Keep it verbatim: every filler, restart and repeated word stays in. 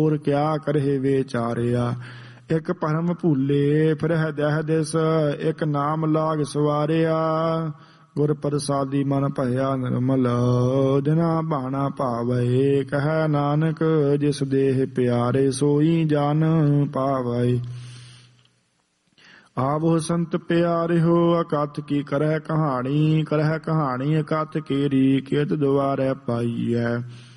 ਹੋਰ ਕਿਆ ਕਰੇ ਵਿਚਾਰਿਆ। ਇੱਕ ਭਰਮ ਭੂਲੇ ਫਿਰਹਿ ਦਹਿ ਦਿਸ, ਇੱਕ ਨਾਮ ਲਾਗ ਸਵਾਰਿਆ। ਗੁਰ ਪ੍ਰਸਾਦੀ ਮਨ ਭਇਆ ਨਿਰਮਲ, ਜਿਨਾ ਬਾਣਾ ਭਾਵੈ। ਕਹਿ ਨਾਨਕ ਜਿਸ ਦੇਹ ਪਿਆਰੇ, ਸੋਈ ਜਨ ਪਾਵੈ। ਆਵੋ ਸੰਤ ਪਿਆਰਿਓ ਅਕਥ ਕੀ ਕਰਹਿ ਕਹਾਣੀ, ਕਰਹਿ ਕਹਾਣੀ ਅਕਥ ਕੇਰੀ, ਕਿਤ ਦੁਆਰੈ ਪਾਈਐ।